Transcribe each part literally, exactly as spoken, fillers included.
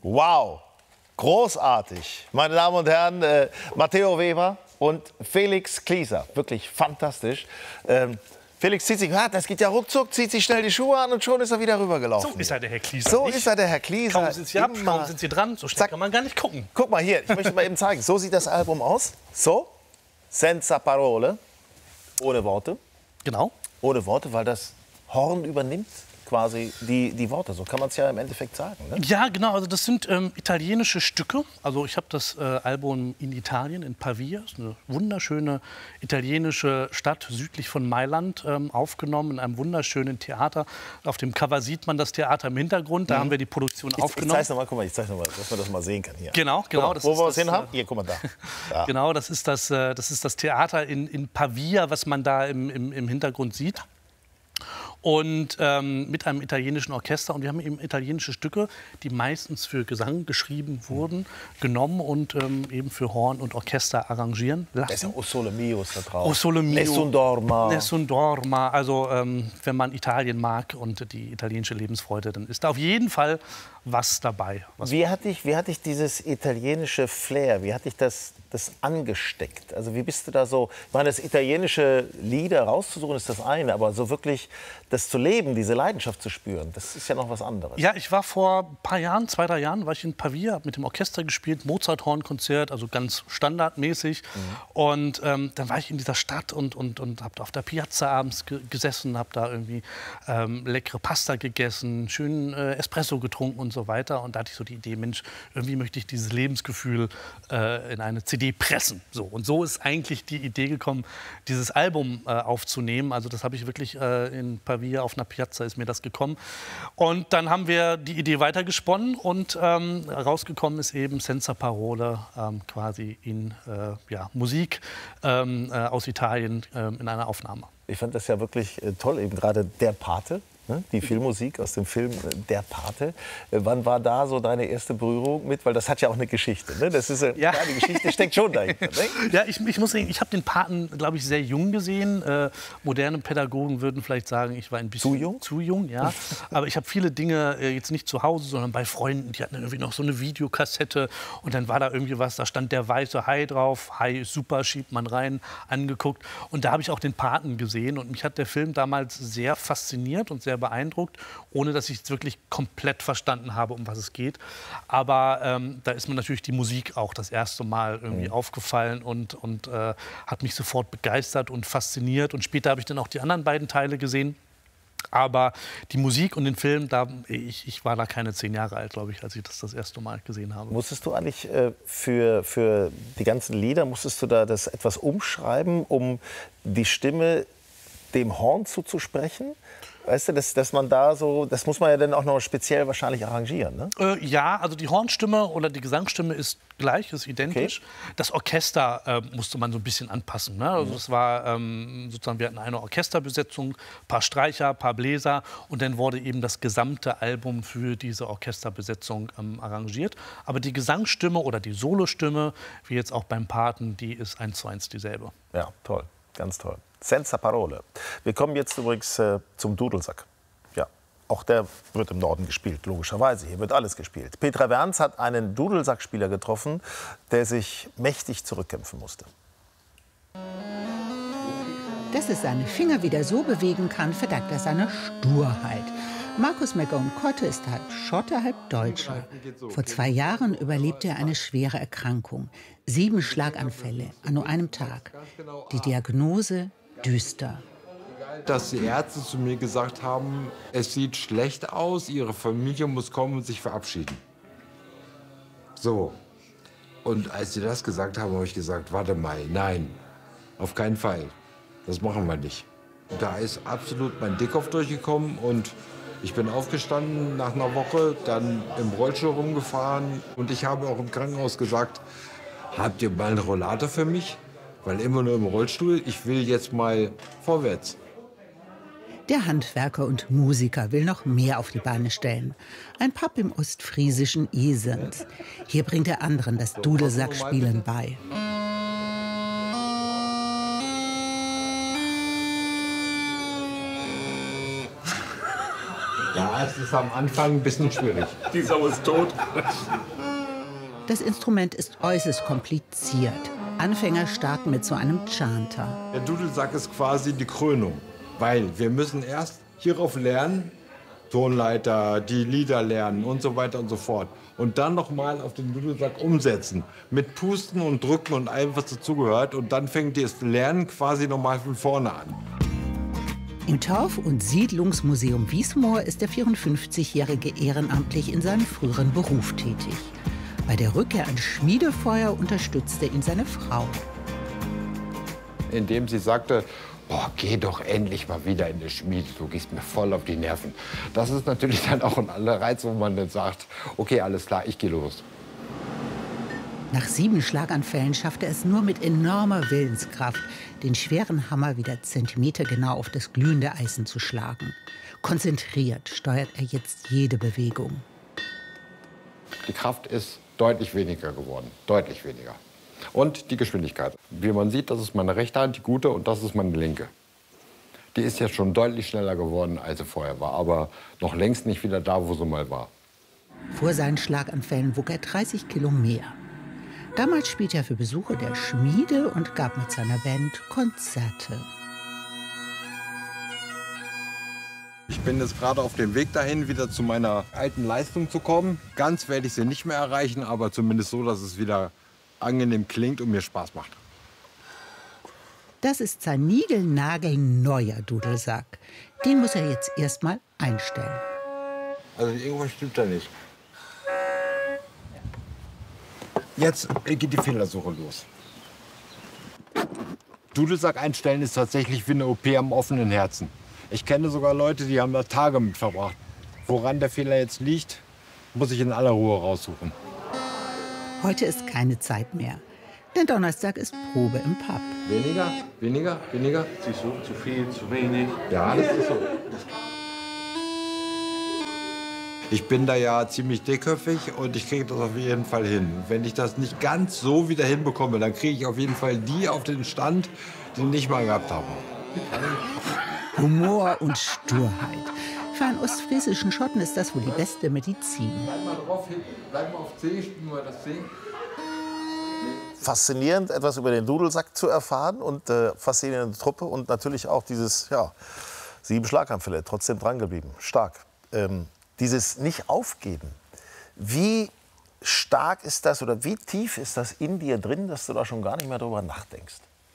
Wow, großartig. Meine Damen und Herren, äh, Matteo Weber und Felix Klieser. Wirklich fantastisch. Ähm, Felix zieht sich, ah, das geht ja ruckzuck, zieht sich schnell die Schuhe an und schon ist er wieder rübergelaufen. So ist er, der Herr Klieser. So nicht? ist er, der Herr Klieser. Kaum sind Sie ab, kaum sind Sie dran, so schnell Zack. kann man gar nicht gucken. Guck mal hier, ich möchte mal eben zeigen. So sieht das Album aus. So, senza parole, ohne Worte. Genau. Ohne Worte, weil das Horn übernimmt quasi die, die Worte. So kann man es ja im Endeffekt sagen. Ne? Ja, genau. Also das sind ähm, italienische Stücke. Also ich habe das äh, Album in Italien, in Pavia, das ist eine wunderschöne italienische Stadt südlich von Mailand, ähm, aufgenommen in einem wunderschönen Theater. Auf dem Cover sieht man das Theater im Hintergrund. Da mhm. haben wir die Produktion ich, aufgenommen. Ich zeig's noch mal, guck mal, ich zeig's noch mal, dass man das mal sehen kann hier. Genau, genau. Das wo wir es hin haben? Hier, guck mal da. da. Genau, das ist das, äh, das ist das Theater in, in Pavia, was man da im, im, im Hintergrund sieht. Und ähm, mit einem italienischen Orchester. Und wir haben eben italienische Stücke, die meistens für Gesang geschrieben wurden, genommen und ähm, eben für Horn und Orchester arrangieren lassen. Das ist ja O Sole Mio ist da drauf. O Sole Mio. Nessun Dorma. Nessun Dorma. Also ähm, wenn man Italien mag und die italienische Lebensfreude, dann ist da auf jeden Fall was dabei. Was wie, hat dich, wie hat dich dieses italienische Flair, wie hat dich das, das angesteckt? Also wie bist du da so, ich meine, das italienische Lieder rauszusuchen ist das eine, aber so wirklich das zu leben, diese Leidenschaft zu spüren, das ist ja noch was anderes. Ja, ich war vor ein paar Jahren, zwei, drei Jahren, war ich in Pavia, habe mit dem Orchester gespielt, Mozart-Hornkonzert, also ganz standardmäßig. Mhm. Und ähm, dann war ich in dieser Stadt und, und, und habe auf der Piazza abends ge gesessen, habe da irgendwie ähm, leckere Pasta gegessen, schönen äh, Espresso getrunken und so weiter. Und da hatte ich so die Idee, Mensch, irgendwie möchte ich dieses Lebensgefühl äh, in eine C D pressen. So. Und so ist eigentlich die Idee gekommen, dieses Album äh, aufzunehmen. Also das habe ich wirklich äh, in Pavia auf einer Piazza ist mir das gekommen. Und dann haben wir die Idee weitergesponnen und ähm, rausgekommen ist eben Senza Parole, ähm, quasi in äh, ja, Musik ähm, äh, aus Italien äh, in einer Aufnahme. Ich fand das ja wirklich äh, toll, eben gerade Der Pate. Die Filmmusik aus dem Film Der Pate. Wann war da so deine erste Berührung mit? Weil das hat ja auch eine Geschichte. Ne? Das ist, ja. Ja, die Geschichte steckt schon dahinter. Ne? Ja, ich, ich muss sagen, ich habe den Paten, glaube ich, sehr jung gesehen. Äh, moderne Pädagogen würden vielleicht sagen, ich war ein bisschen zu jung. Zu jung, ja. Aber ich habe viele Dinge äh, jetzt nicht zu Hause, sondern bei Freunden. Die hatten irgendwie noch so eine Videokassette und dann war da irgendwie was. Da stand der weiße Hai drauf. Hai ist super, schiebt man rein, angeguckt. Und da habe ich auch den Paten gesehen und mich hat der Film damals sehr fasziniert und sehr beeindruckt, ohne dass ich es wirklich komplett verstanden habe, um was es geht. Aber ähm, da ist mir natürlich die Musik auch das erste Mal irgendwie mhm. aufgefallen und, und äh, hat mich sofort begeistert und fasziniert. Und später habe ich dann auch die anderen beiden Teile gesehen. Aber die Musik und den Film, da, ich, ich war da keine zehn Jahre alt, glaube ich, als ich das das erste Mal gesehen habe. Musstest du eigentlich äh, für, für die ganzen Lieder, musstest du da das etwas umschreiben, um die Stimme dem Horn zuzusprechen? Weißt du, dass, dass man da so, das muss man ja dann auch noch speziell wahrscheinlich arrangieren, ne? Äh, ja, also die Hornstimme oder die Gesangsstimme ist gleich, ist identisch. Okay. Das Orchester äh, musste man so ein bisschen anpassen, ne? Also mhm. es war ähm, sozusagen, wir hatten eine Orchesterbesetzung, ein paar Streicher, ein paar Bläser und dann wurde eben das gesamte Album für diese Orchesterbesetzung ähm, arrangiert. Aber die Gesangsstimme oder die Solostimme, wie jetzt auch beim Paten, die ist eins zu eins dieselbe. Ja, toll, ganz toll. Senza Parole. Wir kommen jetzt übrigens äh, zum Dudelsack. Ja, auch der wird im Norden gespielt, logischerweise. Hier wird alles gespielt. Petra Werns hat einen Dudelsackspieler getroffen, der sich mächtig zurückkämpfen musste. Dass er seine Finger wieder so bewegen kann, verdankt er seiner Sturheit. Markus McGowan-Kotte ist halb Schotte, halb Deutscher. Vor zwei Jahren überlebte er eine schwere Erkrankung. Sieben Schlaganfälle an nur einem Tag. Die Diagnose düster. Dass die Ärzte zu mir gesagt haben, es sieht schlecht aus, ihre Familie muss kommen und sich verabschieden. So. Und als sie das gesagt haben, habe ich gesagt, warte mal, nein, auf keinen Fall. Das machen wir nicht. Da ist absolut mein Dickkopf durchgekommen und ich bin aufgestanden nach einer Woche, dann im Rollstuhl rumgefahren und ich habe auch im Krankenhaus gesagt, habt ihr mal einen Rollator für mich? Weil immer nur im Rollstuhl, ich will jetzt mal vorwärts. Der Handwerker und Musiker will noch mehr auf die Beine stellen. Ein Pub im ostfriesischen Isens. Hier bringt er anderen das Dudelsackspielen bei. Ja, es ist am Anfang ein bisschen schwierig. Die Sau ist tot. Das Instrument ist äußerst kompliziert. Anfänger starten mit so einem Chanter. Der Dudelsack ist quasi die Krönung, weil wir müssen erst hierauf lernen, Tonleiter, die Lieder lernen und so weiter und so fort. Und dann noch mal auf den Dudelsack umsetzen. Mit Pusten und Drücken und allem, was dazugehört. Und dann fängt das Lernen quasi noch mal von vorne an. Im Torf- und Siedlungsmuseum Wiesmoor ist der vierundfünfzigjährige ehrenamtlich in seinem früheren Beruf tätig. Bei der Rückkehr ans Schmiedefeuer unterstützte ihn seine Frau. Indem sie sagte, boah, geh doch endlich mal wieder in die Schmiede, du gehst mir voll auf die Nerven. Das ist natürlich dann auch ein Anreiz, wo man dann sagt, okay, alles klar, ich gehe los. Nach sieben Schlaganfällen schaffte er es nur mit enormer Willenskraft, den schweren Hammer wieder zentimetergenau auf das glühende Eisen zu schlagen. Konzentriert steuert er jetzt jede Bewegung. Die Kraft ist deutlich weniger geworden, deutlich weniger. Und die Geschwindigkeit. Wie man sieht, das ist meine rechte Hand, die gute, und das ist meine linke. Die ist jetzt schon deutlich schneller geworden, als sie vorher war, aber noch längst nicht wieder da, wo sie mal war. Vor seinen Schlaganfällen wog er dreißig Kilo mehr. Damals spielte er für Besucher der Schmiede und gab mit seiner Band Konzerte. Ich bin jetzt gerade auf dem Weg dahin, wieder zu meiner alten Leistung zu kommen. Ganz werde ich sie nicht mehr erreichen, aber zumindest so, dass es wieder angenehm klingt und mir Spaß macht. Das ist sein niegelnagelneuer Dudelsack. Den muss er jetzt erst mal einstellen. Also irgendwas stimmt da nicht. Jetzt geht die Fehlersuche los. Dudelsack einstellen ist tatsächlich wie eine O P am offenen Herzen. Ich kenne sogar Leute, die haben da Tage mit verbracht. Woran der Fehler jetzt liegt, muss ich in aller Ruhe raussuchen. Heute ist keine Zeit mehr, denn Donnerstag ist Probe im Pub. Weniger, weniger, weniger. Siehst du, zu viel, zu wenig. Ja, das ist so. Ich bin da ja ziemlich dickköpfig und ich kriege das auf jeden Fall hin. Wenn ich das nicht ganz so wieder hinbekomme, dann kriege ich auf jeden Fall die auf den Stand, die ich nicht mal gehabt habe. Humor und Sturheit. Für einen ostfriesischen Schotten ist das wohl die beste Medizin. Bleib mal drauf, bleib mal auf C, spielen wir das C. Faszinierend, etwas über den Dudelsack zu erfahren und äh, faszinierende Truppe und natürlich auch dieses, ja, sieben Schlaganfälle, trotzdem dran geblieben. Stark. Ähm, dieses Nicht-Aufgeben. Wie stark ist das oder wie tief ist das in dir drin, dass du da schon gar nicht mehr drüber nachdenkst?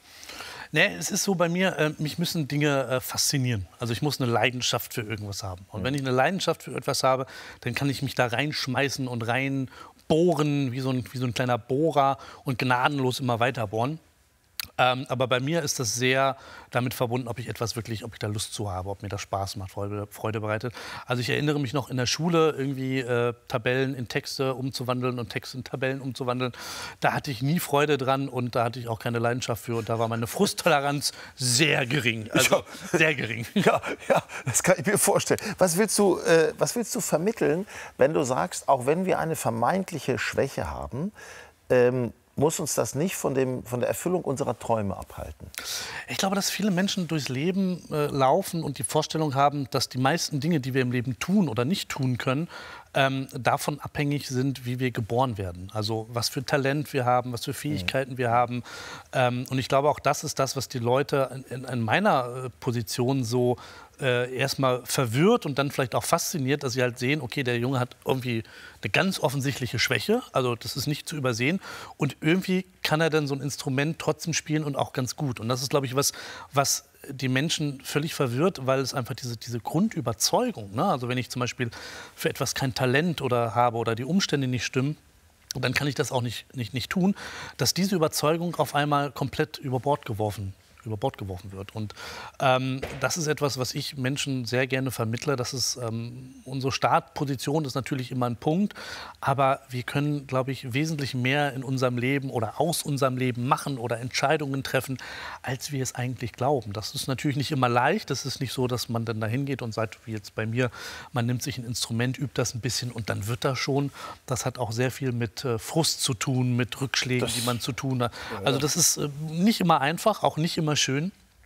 Nee, es ist so bei mir, äh, mich müssen Dinge äh, faszinieren. Also ich muss eine Leidenschaft für irgendwas haben. Und wenn ich eine Leidenschaft für etwas habe, dann kann ich mich da reinschmeißen und reinbohren, wie so ein, wie so ein kleiner Bohrer und gnadenlos immer weiter bohren. Ähm, aber bei mir ist das sehr damit verbunden, ob ich etwas wirklich, ob ich da Lust zu habe, ob mir das Spaß macht, Freude, Freude bereitet. Also ich erinnere mich noch in der Schule irgendwie äh, Tabellen in Texte umzuwandeln und Texte in Tabellen umzuwandeln. Da hatte ich nie Freude dran und da hatte ich auch keine Leidenschaft für und da war meine Frusttoleranz sehr gering, also ja. sehr gering. Ja, ja, das kann ich mir vorstellen. Was willst du, äh, was willst du vermitteln, wenn du sagst, auch wenn wir eine vermeintliche Schwäche haben, ähm, muss uns das nicht von, dem, von der Erfüllung unserer Träume abhalten? Ich glaube, dass viele Menschen durchs Leben äh, laufen und die Vorstellung haben, dass die meisten Dinge, die wir im Leben tun oder nicht tun können, ähm, davon abhängig sind, wie wir geboren werden. Also was für Talent wir haben, was für Fähigkeiten mhm. wir haben. Ähm, und ich glaube, auch das ist das, was die Leute in, in meiner äh, Position so äh, erstmal verwirrt und dann vielleicht auch fasziniert, dass sie halt sehen, okay, der Junge hat irgendwie eine ganz offensichtliche Schwäche, also das ist nicht zu übersehen und irgendwie kann er dann so ein Instrument trotzdem spielen und auch ganz gut. Und das ist, glaube ich, was, was die Menschen völlig verwirrt, weil es einfach diese, diese Grundüberzeugung, ne? Also wenn ich zum Beispiel für etwas kein Talent oder habe oder die Umstände nicht stimmen, dann kann ich das auch nicht, nicht, nicht tun, dass diese Überzeugung auf einmal komplett über Bord geworfen über Bord geworfen wird. Und ähm, das ist etwas, was ich Menschen sehr gerne vermittle. Das ist, ähm, unsere Startposition ist natürlich immer ein Punkt, aber wir können, glaube ich, wesentlich mehr in unserem Leben oder aus unserem Leben machen oder Entscheidungen treffen, als wir es eigentlich glauben. Das ist natürlich nicht immer leicht. Das ist nicht so, dass man dann dahin geht und sagt, wie jetzt bei mir, man nimmt sich ein Instrument, übt das ein bisschen und dann wird das schon. Das hat auch sehr viel mit äh, Frust zu tun, mit Rückschlägen, das, die man zu tun hat. Also das ist äh, nicht immer einfach, auch nicht immer schön.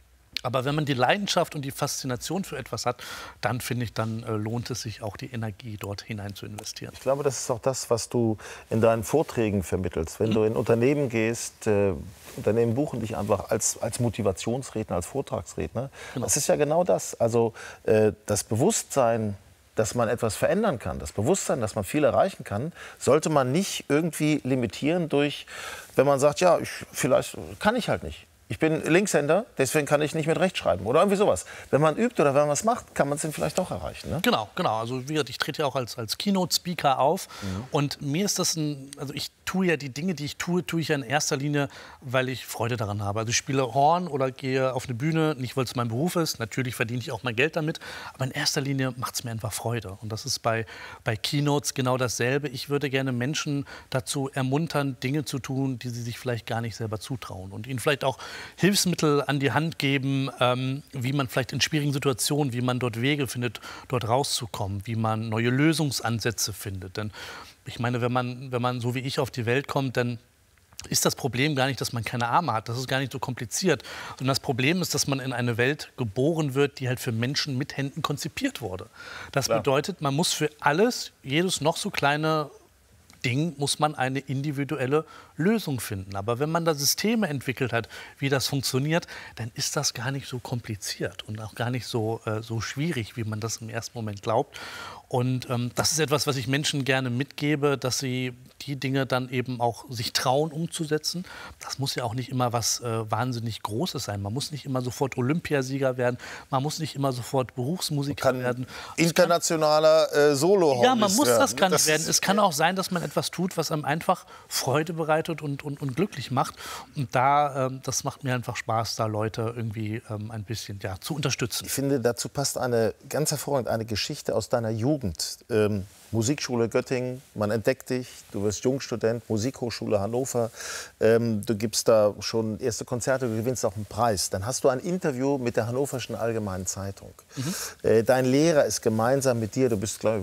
Aber wenn man die Leidenschaft und die Faszination für etwas hat, dann finde ich, dann äh, lohnt es sich auch, die Energie dort hinein zu investieren. Ich glaube, das ist auch das, was du in deinen Vorträgen vermittelst. Wenn mhm. du in Unternehmen gehst, äh, Unternehmen buchen dich einfach als, als Motivationsredner, als Vortragsredner. Genau. Das ist ja genau das. Also äh, das Bewusstsein, dass man etwas verändern kann, das Bewusstsein, dass man viel erreichen kann, sollte man nicht irgendwie limitieren durch, wenn man sagt, ja, ich, vielleicht kann ich halt nicht. Ich bin Linkshänder, deswegen kann ich nicht mit rechts schreiben oder irgendwie sowas. Wenn man übt oder wenn man was macht, kann man es dann vielleicht doch erreichen. Ne? Genau, genau. Also wie gesagt, ich trete ja auch als, als Keynote-Speaker auf. Mhm. Und mir ist das ein, also ich tue ja die Dinge, die ich tue, tue ich ja in erster Linie, weil ich Freude daran habe. Also ich spiele Horn oder gehe auf eine Bühne, nicht weil es mein Beruf ist. Natürlich verdiene ich auch mein Geld damit. Aber in erster Linie macht es mir einfach Freude. Und das ist bei, bei Keynotes genau dasselbe. Ich würde gerne Menschen dazu ermuntern, Dinge zu tun, die sie sich vielleicht gar nicht selber zutrauen. Und ihnen vielleicht auch Hilfsmittel an die Hand geben, ähm, wie man vielleicht in schwierigen Situationen, wie man dort Wege findet, dort rauszukommen, wie man neue Lösungsansätze findet. Denn ich meine, wenn man, wenn man so wie ich auf die Welt kommt, dann ist das Problem gar nicht, dass man keine Arme hat. Das ist gar nicht so kompliziert. Und das Problem ist, dass man in eine Welt geboren wird, die halt für Menschen mit Händen konzipiert wurde. Das Klar. bedeutet, man muss für alles, jedes noch so kleine Ding, muss man eine individuelle Lösung finden. Aber wenn man da Systeme entwickelt hat, wie das funktioniert, dann ist das gar nicht so kompliziert und auch gar nicht so, äh, so schwierig, wie man das im ersten Moment glaubt. Und ähm, das ist etwas, was ich Menschen gerne mitgebe, dass sie die Dinge dann eben auch sich trauen umzusetzen. Das muss ja auch nicht immer was äh, wahnsinnig Großes sein. Man muss nicht immer sofort Olympiasieger werden. Man muss nicht immer sofort Berufsmusiker kann werden. Internationaler äh, Solo-Hornist Ja, man muss werden. das gar nicht Das werden. Es kann auch sein, dass man etwas tut, was einem einfach Freude bereitet und, und, und glücklich macht. Und da, ähm, das macht mir einfach Spaß, da Leute irgendwie ähm, ein bisschen ja, zu unterstützen. Ich finde, dazu passt eine ganz hervorragend eine Geschichte aus deiner Jugend. Ähm, Musikschule Göttingen, man entdeckt dich, du wirst Jungstudent, Musikhochschule Hannover, ähm, du gibst da schon erste Konzerte, du gewinnst auch einen Preis. Dann hast du ein Interview mit der Hannoverschen Allgemeinen Zeitung. Mhm. Äh, dein Lehrer ist gemeinsam mit dir, du bist, glaube